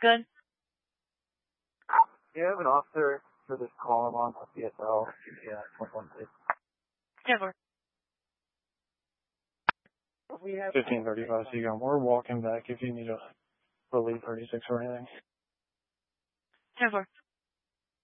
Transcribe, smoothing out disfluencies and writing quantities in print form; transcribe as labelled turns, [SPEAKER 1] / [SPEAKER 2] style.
[SPEAKER 1] Good.
[SPEAKER 2] Do you have an officer for this call I'm on CSL? Yeah, 21, please. 1535, so you got more walking back if you need a relief 36 or anything.
[SPEAKER 1] 10-4.